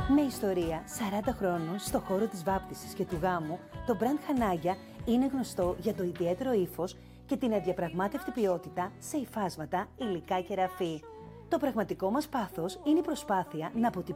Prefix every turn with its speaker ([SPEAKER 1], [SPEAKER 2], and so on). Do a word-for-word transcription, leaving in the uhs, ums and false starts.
[SPEAKER 1] Με ιστορία σαράντα χρόνων στο χώρο της βάπτισης και του γάμου, το brand Χανάγια είναι γνωστό για το ιδιαίτερο ύφος και την αδιαπραγμάτευτη ποιότητα σε υφάσματα, υλικά και ραφή. Το πραγματικό μας πάθος είναι η προσπάθεια να αποτυπώσουμε